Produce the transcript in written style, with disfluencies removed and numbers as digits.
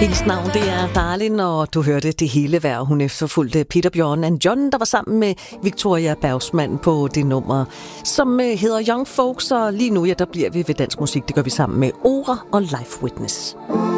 Hendes navn, det er Darlin, og du hørte det hele værd. Hun efterfulgte Peter Bjørn and John, der var sammen med Victoria Bergsmann på det nummer, som hedder Young Folks, og lige nu, ja, der bliver vi ved dansk musik. Det gør vi sammen med Ora og Life Witness.